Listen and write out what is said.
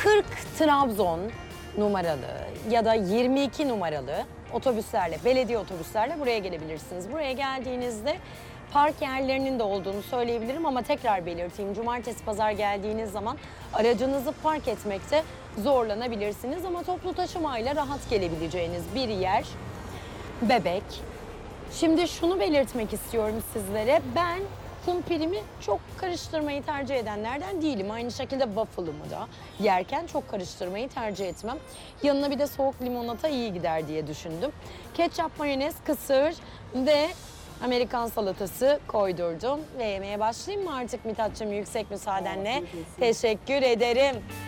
40 Trabzon numaralı ya da 22 numaralı otobüslerle, belediye otobüslerle buraya gelebilirsiniz. Buraya geldiğinizde park yerlerinin de olduğunu söyleyebilirim ama tekrar belirteyim. Cumartesi, pazar geldiğiniz zaman aracınızı park etmekte zorlanabilirsiniz ama toplu taşımayla rahat gelebileceğiniz bir yer Bebek. Şimdi şunu belirtmek istiyorum sizlere. Ben kumpirimi çok karıştırmayı tercih edenlerden değilim. Aynı şekilde waffle'ımı da yerken çok karıştırmayı tercih etmem. Yanına bir de soğuk limonata iyi gider diye düşündüm. Ketçap, mayonez, kısır ve Amerikan salatası koydurdum. Ve yemeye başlayayım mı artık Mithat'cığım yüksek müsaadenle? Teşekkür ederim.